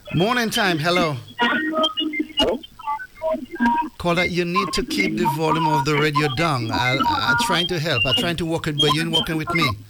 Morning time, hello. Hello? Caller, you need to keep the volume of the radio down. I'm trying to help. I'm trying to work it, but you're not working with me.